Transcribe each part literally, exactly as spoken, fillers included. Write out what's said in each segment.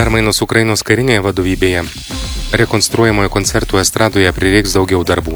Permainos Ukrainos karinėje vadovybėje. Rekonstruojamojo koncertų estradoje prireiks daugiau darbų.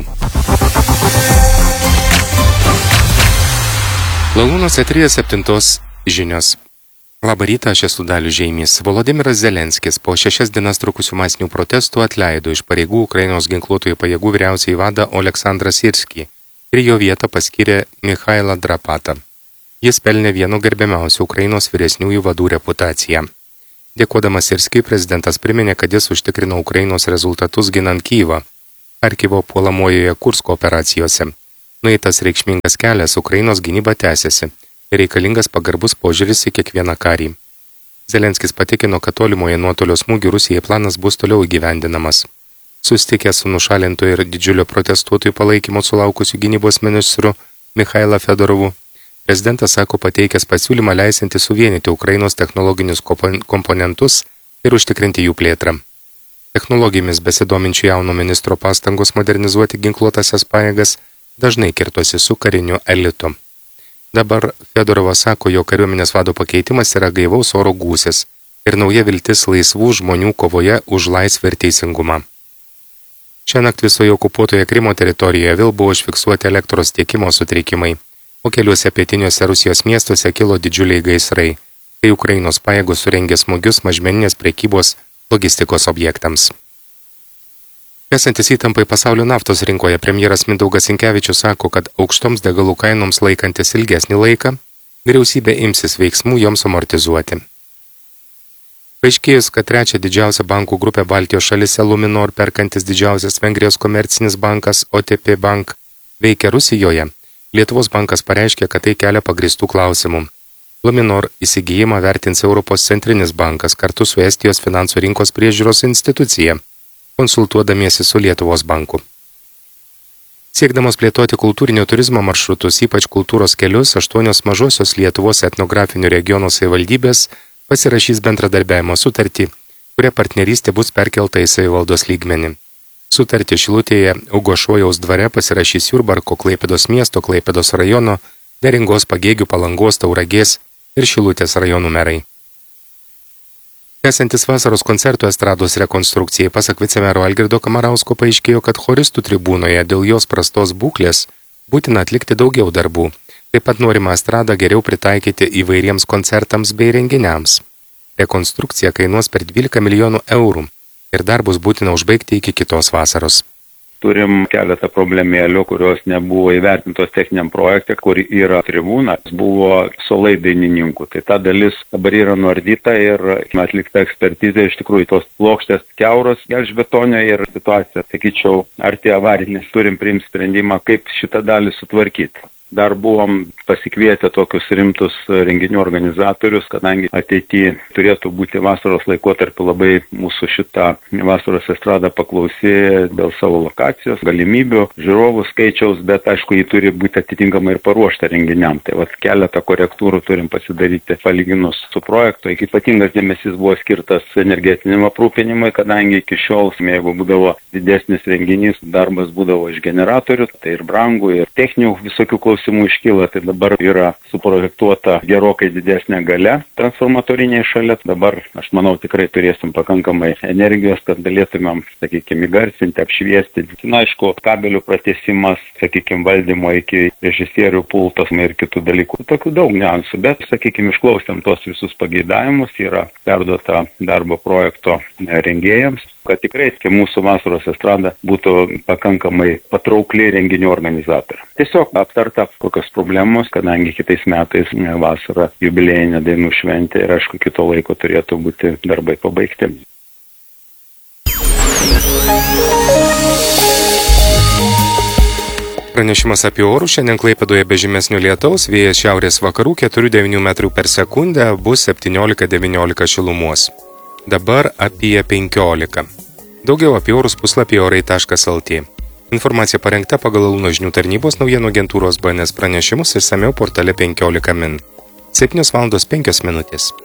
Launos eteryje septintos žinios. Labą rytą, aš esu Dalius Žeimys. Volodimiras Zelenskis po šešias dienas trukusių masinių protestų atleido iš pareigų Ukrainos ginkluotojų pajėgų vyriausiąjį vadą Oleksandrą Sirskį ir jo vietą paskyrė Michailą Drapatą. Jis pelnė vieno gerbiamiausių Ukrainos vyresniųjų vadų reputaciją. Dėkodamas Sirskiui, prezidentas priminė, kad jis užtikrino Ukrainos rezultatus ginant Kyjivą, Charkivo puolamojoje Kursko operacijose. Nueitas reikšmingas kelias Ukrainos gynyba tęsiasi ir reikalingas pagarbus požiūris į kiekvieną karį. Zelenskis patikino, kad tolimoje nuotolio smūgių Rusijai planas bus toliau įgyvendinamas. Susitikęs su nušalintu ir didžiulio protestuotojų palaikymo sulaukusiu gynybos ministru Michailą Fedorovu, prezidentas sako pateikęs pasiūlymą leisinti suvienyti Ukrainos technologinius komponentus ir užtikrinti jų plėtrą. Technologijomis besidominčių jauno ministro pastangos modernizuoti ginkluotasias pajėgas dažnai kirtosi su kariniu elitu. Dabar Fedorovas sako, jo kariuomenės vado pakeitimas yra gaivaus oro gūsis ir nauja viltis laisvų žmonių kovoje už laisvę ir teisingumą. Šiąnakt visoje okupuotoje Krymo teritorijoje vėl buvo užfiksuoti elektros tiekimo sutrikimai, o keliuose pietiniuose Rusijos miestuose kilo didžiuliai gaisrai, kai Ukrainos pajėgos surengė smūgius mažmeninės prekybos logistikos objektams. Esantis įtampai pasaulio naftos rinkoje, premjeras Mindaugas Sinkevičius sako, kad aukštoms degalų kainoms laikantis ilgesnį laiką, vyriausybė imsis veiksmų joms amortizuoti. Paaiškėjus, kad trečią didžiausią bankų grupę Baltijos šalyse Luminor perkantis didžiausias Vengrijos komercinis bankas O T P Bank veikia Rusijoje, Lietuvos bankas pareiškė, kad tai kelia pagristų klausimų. Luminor įsigijimą vertins Europos centrinis bankas kartu su Estijos finansų rinkos priežiūros institucija, konsultuodamiesi su Lietuvos banku. Siekdamos plėtoti kultūrinio turizmo maršrutus, ypač kultūros kelius, aštuonios mažosios Lietuvos etnografinių regionų savivaldybės pasirašys bendradarbiavimo sutartį, kuria partnerystė bus perkelta į savivaldos lygmenį. Sutartį Šilutėje Ugošojaus dvare pasirašys Jurbarko, Klaipėdos miesto, Klaipėdos rajono, Neringos, Pagėgių, Palangos, Tauragės ir Šilutės rajonų merai. Tęsiantis vasaros koncertų estrados rekonstrukcijai, pasak vicemero Algirdo Kamarausko, paaiškėjo, kad choristų tribūnoje dėl jos prastos būklės būtina atlikti daugiau darbų. Taip pat norima estradą geriau pritaikyti įvairiems koncertams bei renginiams. Rekonstrukcija kainuos per dvylika milijonų eurų ir darbus būtina užbaigti iki kitos vasaros. Turim keletą problemėlių, kurios nebuvo įvertintos techniniam projekte, kur yra tribūna, buvo solai dainininkų. Tai ta dalis dabar yra nuardyta ir atlikta ekspertizė, iš tikrųjų tos plokštės kiauros gelžbetonio ir situacija, sakyčiau, arti avarinės. Turim priimti sprendimą, kaip šitą dalį sutvarkyti. Dar buvom pasikvietę tokius rimtus renginių organizatorius, kadangi ateityje turėtų būti vasaros laikotarpiu labai mūsų šitą vasaros estradą paklausi dėl savo lokacijos, galimybių, žiūrovų skaičiaus, bet aišku, jį turi būti atitinkamai ir paruošta renginiam. Tai vat keletą korektūrų turim pasidaryti palyginus su projektu. Ypatingas dėmesys buvo skirtas energetiniam aprūpinimui, kadangi iki šiol, jeigu būdavo didesnis renginys, darbas būdavo iš generatorių, tai ir brangų, ir techninių visokių klausimų iškyla, tai dabar yra suprojektuota gerokai didesnė galia transformatoriniai šalia. Dabar, aš manau, tikrai turėsim pakankamai energijos, kad galėtumėm, sakykime, įgarsinti, apšviesti. Na, aišku, kabelių pratęsimas, sakykime, valdymo iki režisierių pultos ir kitų dalykų. Tokių daug niuansų, bet, sakykime, išklausėm tos visus pageidavimus, yra perduota darbo projekto rengėjams, kad tikrai mūsų vasaros estrada būtų pakankamai patraukli renginių organizatorių. Tiesiog aptarta kokios problemos, kadangi kitais metais vasara jubiliejinė dainų šventė ir aišku, kito laiko turėtų būti darbai pabaigti. Pranešimas apie orų. Šiandien Klaipėdoje be žymesnio lietaus, vėjas šiaurės vakarų keturi devyni metrų per sekundę, bus septyniolika devyniolika šilumos. Dabar apie penkiolika. Daugiau apie orus puslapyje orai taškas el tė. Informacija parengta pagal Launo žinių tarnybos naujienų agentūros B N S pranešimus išsamiau portale penkiolika min. septynios valandos penkios minutės.